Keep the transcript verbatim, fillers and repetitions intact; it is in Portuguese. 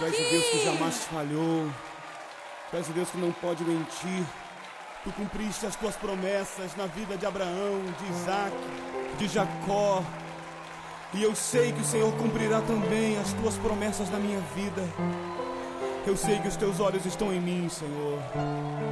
Tu és o Deus que jamais falhou. Tu és o Deus que não pode mentir. Tu cumpriste as tuas promessas na vida de Abraão, de Isaac, de Jacó. E eu sei que o Senhor cumprirá também as tuas promessas na minha vida. Eu sei que os teus olhos estão em mim, Senhor.